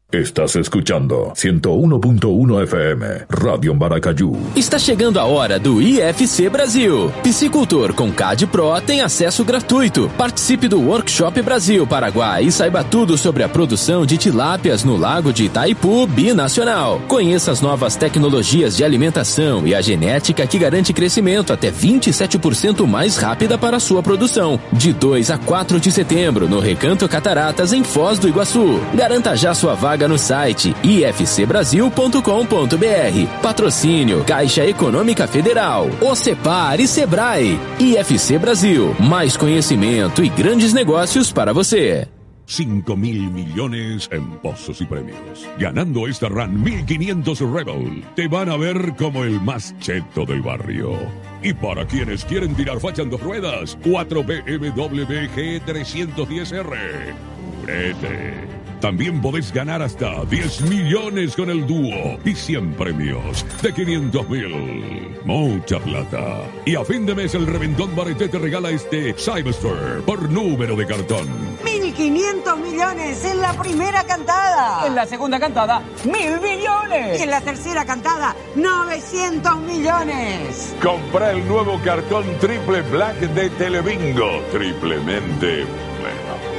Estás escuchando 101.1 FM, Radio Maracaju. Está chegando a hora do IFC Brasil. Piscicultor com CAD Pro tem acesso gratuito. Participe do Workshop Brasil Paraguai e saiba tudo sobre a produção de tilápias no lago de Itaipu Binacional. Conheça as novas tecnologias de alimentação e a genética que garante crescimento até 27% mais rápida para a sua produção. De 2 a 4 de setembro, no Recanto Cataratas, em Foz do Iguaçu. Garanta já sua vaga no site ifcbrasil.com.br. Patrocínio Caixa Econômica Federal, Ocepar e Sebrae. IFC Brasil, mais conhecimento e grandes negócios para você. 5.000 millones en pozos y premios. Ganando esta RAN 1500 Rebel, te van a ver como el más cheto del barrio. Y para quienes quieren tirar facha en dos ruedas, 4 BMW G310R. ¡Purete! También podés ganar hasta 10 millones con el dúo y 100 premios de 500.000. Mucha plata. Y a fin de mes el Reventón Bareté te regala este Cyberstore por número de cartón. 1.500 millones en la primera cantada. En la segunda cantada, 1.000 millones. Y en la tercera cantada, 900 millones. Compra el nuevo cartón Triple Black de Telebingo. Triplemente